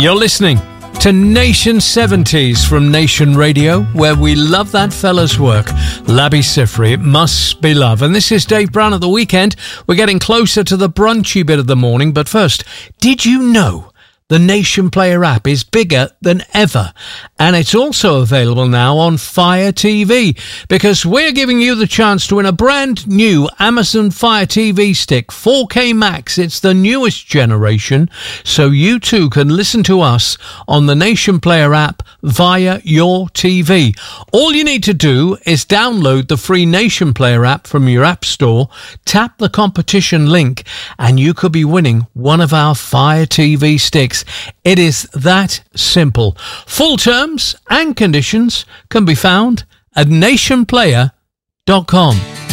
You're listening to Nation 70s from Nation Radio, where we love that fella's work. Labi Siffre, It Must Be Love. And this is Dave Brown at the weekend. We're getting closer to the brunchy bit of the morning. But first, did you know the Nation Player app is bigger than ever? And it's also available now on Fire TV, because we're giving you the chance to win a brand new Amazon Fire TV stick, 4K Max. It's the newest generation, so you too can listen to us on the Nation Player app via your TV. All you need to do is download the free Nation Player app from your app store, tap the competition link, and you could be winning one of our Fire TV sticks. It is that simple. Full terms and conditions can be found at nationplayer.com.